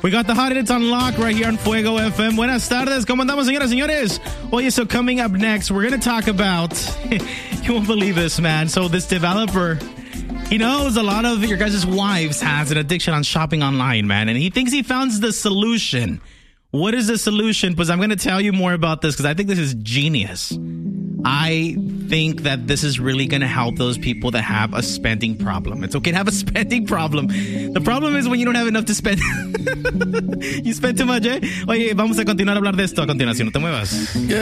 We got the hot hits on lock right here on Fuego FM. Buenas tardes. ¿Cómo andamos, señoras y señores? Oye, so coming up next, we're going to talk about, you won't believe this, man. So this developer, he knows a lot of your guys' wives has an addiction on shopping online, man. And he thinks he found the solution. What is the solution? Pues I'm going to tell you more about this because I think this is genius. I think that this is really going to help those people that have a spending problem. It's okay to have a spending problem. The problem is when you don't have enough to spend. You spend too much, eh? Oye, vamos a continuar a hablar de esto a continuación. No te muevas.